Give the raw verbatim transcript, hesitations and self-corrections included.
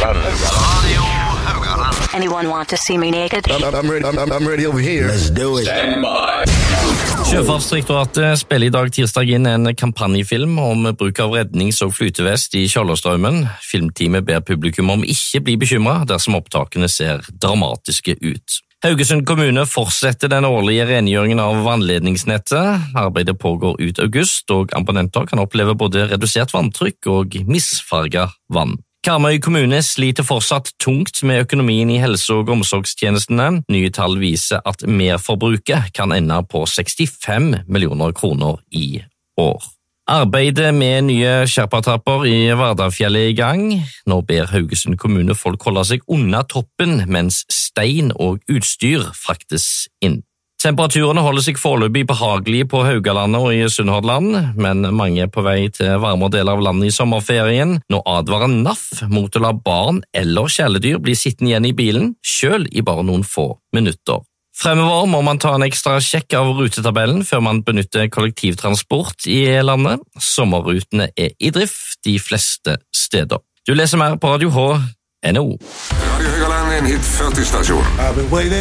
Haugaland. Radio Haugaland. Anyone want to see me naked? I'm, I'm, ready, I'm, I'm ready over here. Let's do it. Stand by. Sjøfartsdirektoratet spiller i dag tirsdag inn en kampanjefilm om bruk av rednings- og flytevest i Kjøllerstraumen. Filmteamet ber publikum om ikke bli bekymret dersom opptakene ser dramatiske ut. Haugesund kommune fortsetter den årlige rengjøringen av vannledningsnettet. Arbeidet pågår ut august, og abonnenter kan oppleve både redusert vanntrykk og misfarget vann. Karmøy kommune sliter fortsatt tungt med økonomien i helse- og omsorgstjenestene. Nye tall viser at merforbruket kan ende på sekstifem millioner kroner i år. Arbeidet med nye skjerpatrapper i Vardafjellet er i gang. Nå ber Haugesund kommune folk holde seg unna toppen, mens stein og utstyr fraktes inn. Temperaturene holder seg foreløpig behagelige på Haugalandet og i Sunnhordland, men mange er på vei til varmere deler av landet i sommerferien. Nå advarer N A F mot å la barn eller kjæledyr bli sittende igjen i bilen, selv i bare noen få minutter. Fremover må man ta en ekstra sjekk av rutetabellen før man benytter kollektivtransport i landet. Sommerrutene er i drift de fleste steder. Du leser mer på Radio H N O. Radio Haugaland er en hit førti stasjon.